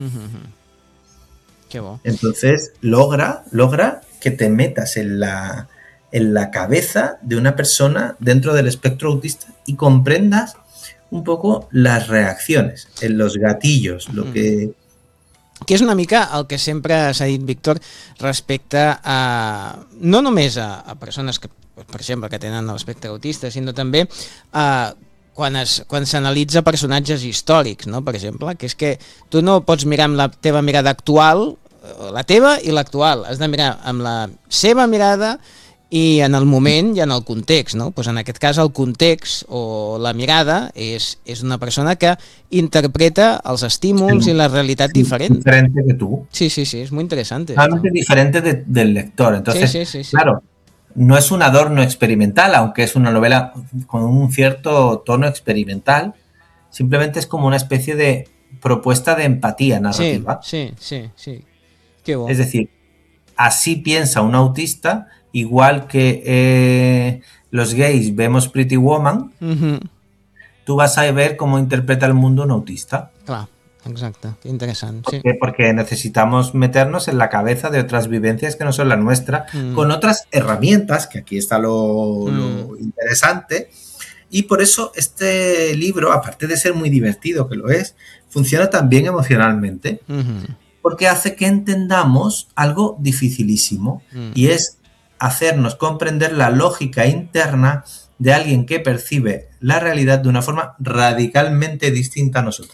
Que bo. Entonces logra que te metas en la cabeza de una persona dentro del espectro autista y comprendas un poco las reacciones, en los gatillos, lo que... Que és una mica el que sempre s'ha dit, Víctor, respecte a... no només a persones que, per exemple, que tenen l'espectre autista, sinó també a quan s'analitza personatges històrics, no? Per exemple, que és que tu no pots mirar amb la teva mirada actual, la teva i l'actual, has de mirar amb la seva mirada i en el moment i en el context, no? Pues en aquest cas el context o la mirada és una persona que interpreta els estímuls i la realitat diferent. Diferente que tú. Sí, es muy interesante. Totalmente diferente del lector. Entonces, sí. Claro, no es un adorno experimental, aunque es una novela con un cierto tono experimental, simplemente es como una especie de propuesta de empatía narrativa. Sí. Qué bo. Es decir, así piensa un autista, igual que los gays vemos Pretty Woman, tú vas a ver cómo interpreta el mundo un autista. Clar, exacte, qué interesante. Sí. Porque necesitamos meternos en la cabeza de otras vivencias que no son la nuestra, con otras herramientas, que aquí está lo interesante, y por eso este libro, aparte de ser muy divertido, que lo es, funciona también emocionalmente, porque hace que entendamos algo dificilísimo, y es hacernos comprender la lógica interna de alguien que percibe la realidad de una forma radicalmente distinta a nosotros.